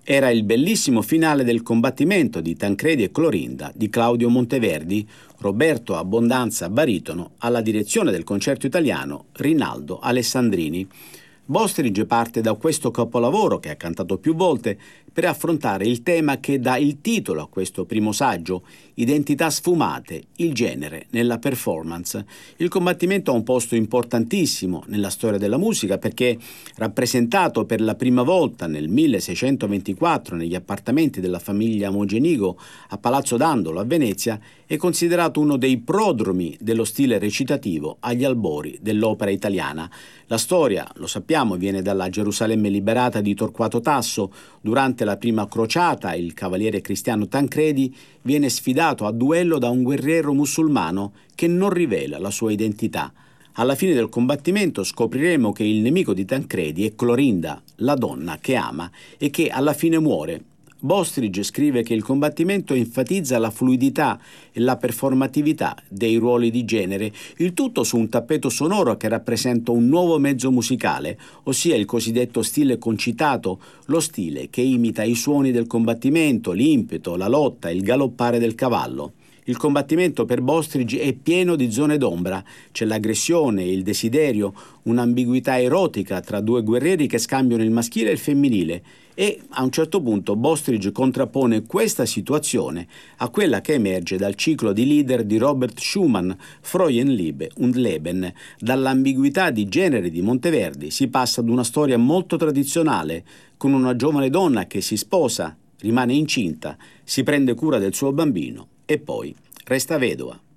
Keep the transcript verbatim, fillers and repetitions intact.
Era il bellissimo finale del combattimento di Tancredi e Clorinda di Claudio Monteverdi, Roberto Abbondanza baritono, alla direzione del concerto italiano Rinaldo Alessandrini. Bostridge parte da questo capolavoro, che ha cantato più volte, per affrontare il tema che dà il titolo a questo primo saggio, Identità sfumate, il genere nella performance. Il combattimento ha un posto importantissimo nella storia della musica perché, rappresentato per la prima volta nel milleseicentoventiquattro negli appartamenti della famiglia Mocenigo a Palazzo Dandolo a Venezia, è considerato uno dei prodromi dello stile recitativo agli albori dell'opera italiana. La storia, lo sappiamo, viene dalla Gerusalemme liberata di Torquato Tasso. Durante la prima crociata il cavaliere cristiano Tancredi viene sfidato a duello da un guerriero musulmano che non rivela la sua identità. Alla fine del combattimento scopriremo che il nemico di Tancredi è Clorinda, la donna che ama e che alla fine muore. Bostridge scrive che il combattimento enfatizza la fluidità e la performatività dei ruoli di genere, il tutto su un tappeto sonoro che rappresenta un nuovo mezzo musicale, ossia il cosiddetto stile concitato, lo stile che imita i suoni del combattimento, l'impeto, la lotta, il galoppare del cavallo. Il combattimento per Bostridge è pieno di zone d'ombra, c'è l'aggressione, il desiderio, un'ambiguità erotica tra due guerrieri che scambiano il maschile e il femminile e a un certo punto Bostridge contrappone questa situazione a quella che emerge dal ciclo di Lieder di Robert Schumann, Freuen Liebe und Leben. Dall'ambiguità di genere di Monteverdi si passa ad una storia molto tradizionale, con una giovane donna che si sposa, rimane incinta, si prende cura del suo bambino e poi resta vedova.